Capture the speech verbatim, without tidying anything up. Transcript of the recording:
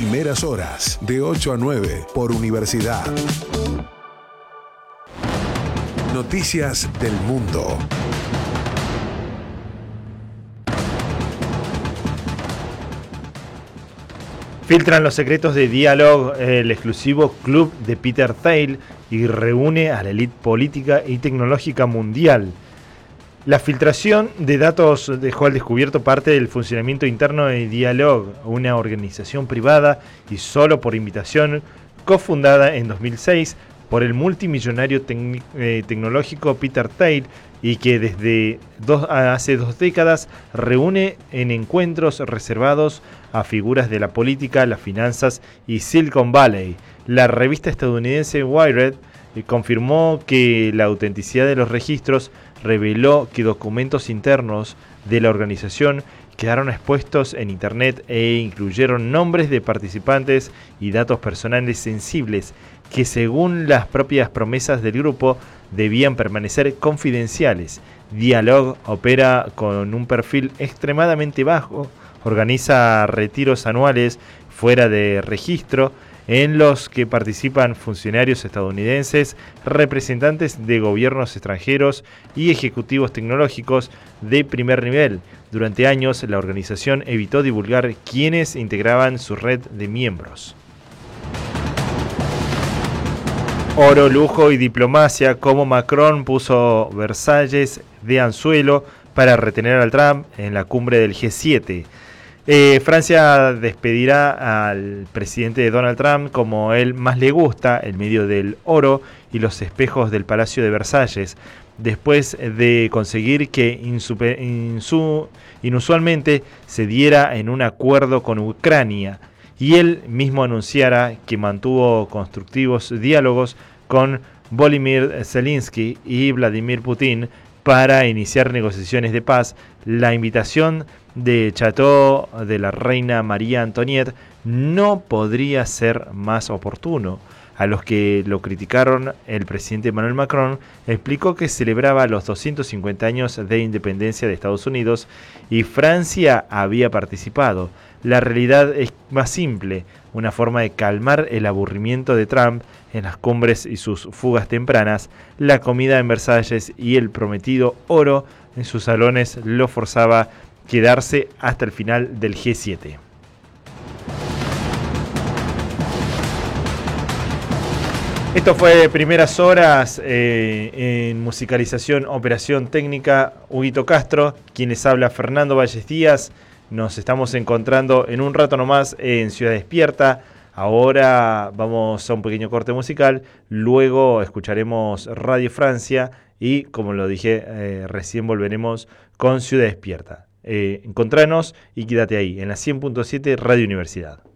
Primeras horas, de ocho a nueve, por Universidad. Noticias del mundo. Filtran los secretos de Dialog, el exclusivo club de Peter Thiel, y reúne a la élite política y tecnológica mundial. La filtración de datos dejó al descubierto parte del funcionamiento interno de Dialog, una organización privada y solo por invitación, cofundada en dos mil seis por el multimillonario tec- eh, tecnológico Peter Thiel, y que desde dos, hace dos décadas reúne en encuentros reservados a figuras de la política, las finanzas y Silicon Valley. La revista estadounidense Wired eh, confirmó que la autenticidad de los registros reveló que documentos internos de la organización quedaron expuestos en Internet e incluyeron nombres de participantes y datos personales sensibles que, según las propias promesas del grupo, debían permanecer confidenciales. Dialog opera con un perfil extremadamente bajo, organiza retiros anuales fuera de registro en los que participan funcionarios estadounidenses, representantes de gobiernos extranjeros y ejecutivos tecnológicos de primer nivel. Durante años, la organización evitó divulgar quiénes integraban su red de miembros. Oro, lujo y diplomacia, como Macron puso Versalles de anzuelo para retener al Trump en la cumbre del G siete. Eh, Francia despedirá al presidente Donald Trump como él más le gusta, en medio del oro y los espejos del Palacio de Versalles, después de conseguir que insupe, insu, inusualmente se diera en un acuerdo con Ucrania, y él mismo anunciara que mantuvo constructivos diálogos con Volodymyr Zelensky y Vladimir Putin para iniciar negociaciones de paz. La invitación de Chateau de la reina María Antoniette no podría ser más oportuno. A los que lo criticaron, el presidente Emmanuel Macron explicó que celebraba los doscientos cincuenta años de independencia de Estados Unidos y Francia había participado. La realidad es más simple, una forma de calmar el aburrimiento de Trump en las cumbres y sus fugas tempranas. La comida en Versalles y el prometido oro en sus salones lo forzaba a quedarse hasta el final del G siete. Esto fue Primeras Horas, eh, en musicalización, operación técnica, Huguito Castro, quienes habla Fernando Valles Díaz. Nos estamos encontrando en un rato nomás en Ciudad Despierta. Ahora vamos a un pequeño corte musical, luego escucharemos Radio Francia y, como lo dije, eh, recién volveremos con Ciudad Despierta. Eh, encontranos y quédate ahí, en la cien punto siete Radio Universidad.